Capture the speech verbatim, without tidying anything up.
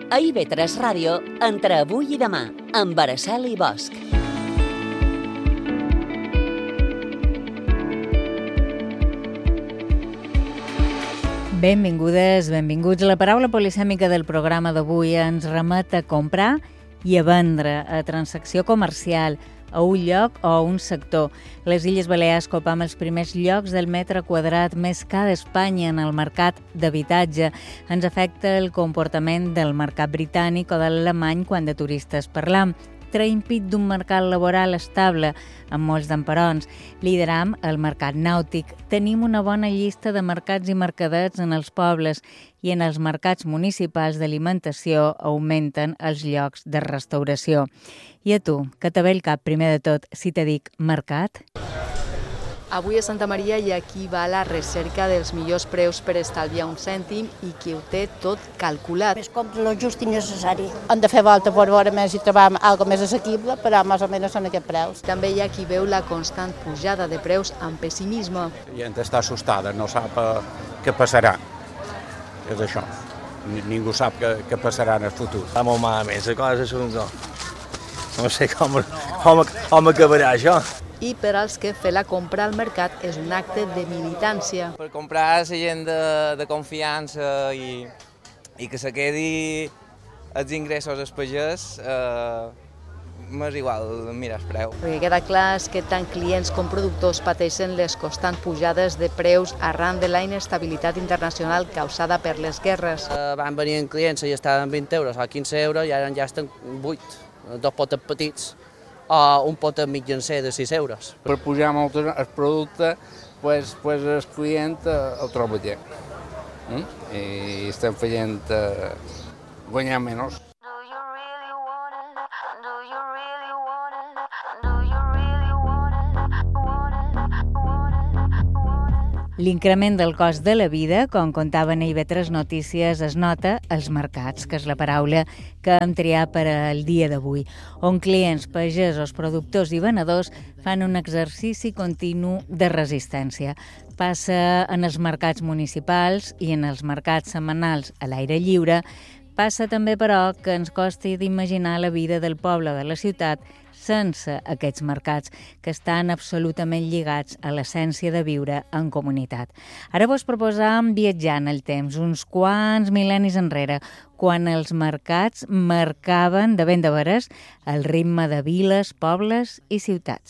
A I V tres Ràdio, entre avui i demà, amb Araceli Bosch. Benvingudes, benvinguts. La paraula polisèmica del programa d'avui ens remet a comprar i a vendre, a transacció comercial, a un lloc o a un sector. Les Illes Balears copam els primers llocs del metre quadrat més car d'Espanya en el mercat d'habitatge. Ens afecta el comportament del mercat britànic o de l'alemany quan de turistes parlam. Traiem pit d'un mercat laboral estable, amb molts d'emperons. Lideram el mercat nàutic. Tenim una bona llista de mercats i mercadets en els pobles i en els mercats municipals d'alimentació augmenten els llocs de restauració. I a tu, que te ve el cap primer de tot si te dic mercat? Avui a Santa Maria hi ha qui va a la recerca dels millors preus per estalviar un cèntim i qui ho té tot calculat. Es compra el just i necessari. Hem de fer volta per veure més i trobar alguna més assequible, però més o menys són aquests preus. També hi ha qui veu la constant pujada de preus amb pessimisme. La gent està assustada, no sap eh, què passarà. És això. Ningú sap què, què passarà en el futur. Està molt malament, les coses són com... No sé com, com, com acabarà això. I per als que fer la compra al mercat és un acte de militància. Per comprar la gent de, de confiança i, i que se quedi els ingressos als pagès, eh, m'és igual mirar el preu. El que queda clar és que tant clients com productors pateixen les constants pujades de preus arran de la inestabilitat internacional causada per les guerres. Eh, van venir clients i estaven vint euros o quinze euros i ara ja estan vuit, dos potes petits. O un pot mig llencer de sis euros. Per pujar molt el producte, pues, pues el client el troba allà. Mm? I estem fent eh, guanyar menys. L'increment del cost de la vida, com contaven a I V tres Notícies, es nota als mercats, que és la paraula que hem triat per al dia d'avui, on clients, pagesos, productors i venedors fan un exercici continu de resistència. Passa en els mercats municipals i en els mercats setmanals a l'aire lliure. Passa també, però, que ens costi d'imaginar la vida del poble de la ciutat sense aquests mercats, que estan absolutament lligats a l'essència de viure en comunitat. Ara vos proposam viatjar en el temps, uns quants mil·lennis enrere, quan els mercats marcaven de ben de veres el ritme de viles, pobles i ciutats.